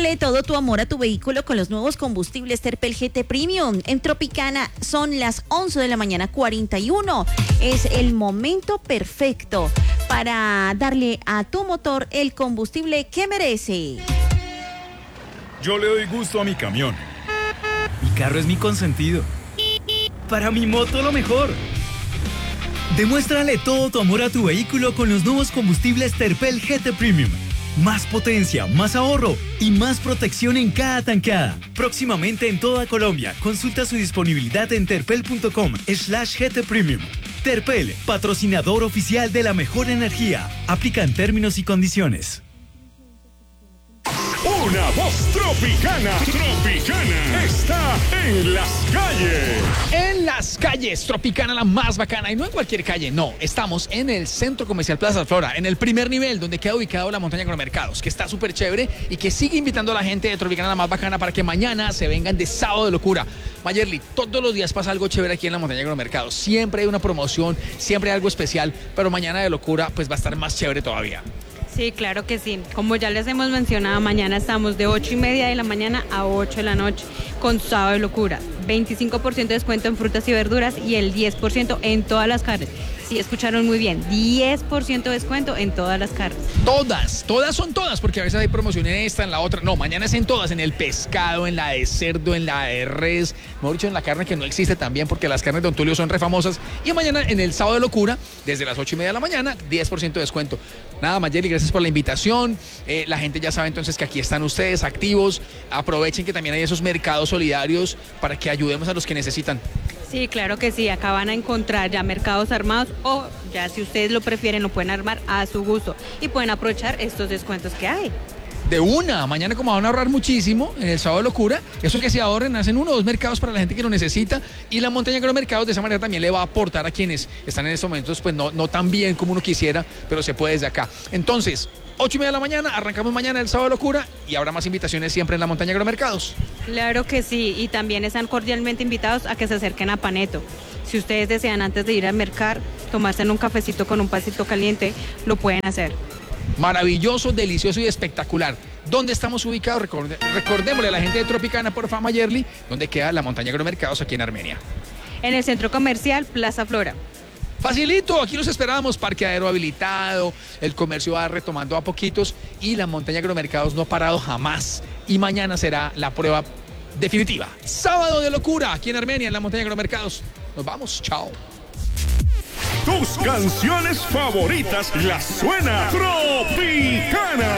Demuéstrale todo tu amor a tu vehículo con los nuevos combustibles Terpel GT Premium. En Tropicana son las 11 de la mañana 41. Es el momento perfecto para darle a tu motor el combustible que merece. Yo le doy gusto a mi camión. Mi carro es mi consentido. Para mi moto lo mejor. Demuéstrale todo tu amor a tu vehículo con los nuevos combustibles Terpel GT Premium. Más potencia, más ahorro y más protección en cada tanqueada. Próximamente en toda Colombia. Consulta su disponibilidad en terpel.com/GT Premium. Terpel, patrocinador oficial de la mejor energía. Aplican términos y condiciones. Una voz tropicana. Tropicana está en las calles. En las calles, Tropicana, la más bacana. Y no en cualquier calle, no. Estamos en el Centro Comercial Plaza Flora, en el primer nivel, donde queda ubicado la Montaña Agromercados, que está súper chévere y que sigue invitando a la gente de Tropicana, la más bacana, para que mañana se vengan de Sábado de Locura. Mayerly, todos los días pasa algo chévere aquí en la Montaña Agromercados. Siempre hay una promoción, siempre hay algo especial, pero mañana de locura pues va a estar más chévere todavía. Sí, claro que sí. Como ya les hemos mencionado, mañana estamos de 8:30 de la mañana a 8 de la noche con Sábado de Locura. 25% de descuento en frutas y verduras y el 10% en todas las carnes. Sí, escucharon muy bien, 10% de descuento en todas las carnes. Todas son todas, porque a veces hay promoción en esta, en la otra. No, mañana es en todas, en el pescado, en la de cerdo, en la de res, mejor dicho, en la carne que no existe también, porque las carnes de Don Tulio son re famosas. Y mañana en el Sábado de Locura, desde las 8:30 de la mañana, 10% de descuento. Nada, Mayeli, gracias por la invitación. La gente ya sabe entonces que aquí están ustedes activos. Aprovechen que también hay esos mercados solidarios para que ayudemos a los que necesitan. Sí, claro que sí. Acá van a encontrar ya mercados armados o ya si ustedes lo prefieren lo pueden armar a su gusto y pueden aprovechar estos descuentos que hay. De una, mañana como van a ahorrar muchísimo en el Sábado de Locura, eso que se ahorren, hacen 1 o 2 mercados para la gente que lo necesita y la Montaña Agromercados de esa manera también le va a aportar a quienes están en estos momentos pues no tan bien como uno quisiera, pero se puede desde acá. Entonces, 8:30 de la mañana, arrancamos mañana el Sábado de Locura y habrá más invitaciones siempre en la Montaña Agromercados. Claro que sí, y también están cordialmente invitados a que se acerquen a Paneto. Si ustedes desean antes de ir al mercado tomarse un cafecito con un pancito caliente, lo pueden hacer. Maravilloso, delicioso y espectacular. ¿Dónde estamos ubicados? Recordémosle a la gente de Tropicana, por favor, Mayerly, ¿dónde queda la Montaña Agromercados aquí en Armenia? En el Centro Comercial Plaza Flora. Facilito, aquí los esperábamos, parqueadero habilitado, el comercio va retomando a poquitos y la Montaña Agromercados no ha parado jamás. Y mañana será la prueba definitiva. Sábado de Locura, aquí en Armenia, en la Montaña Agromercados. Nos vamos, chao. Tus canciones favoritas las suena Tropicana.